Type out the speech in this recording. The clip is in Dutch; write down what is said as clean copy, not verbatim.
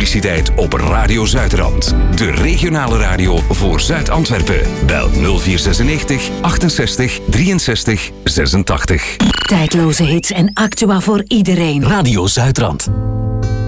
publiciteit op Radio Zuidrand. De regionale radio voor Zuid-Antwerpen. Bel 0496 68 63 86. Tijdloze hits en actua voor iedereen. Radio Zuidrand.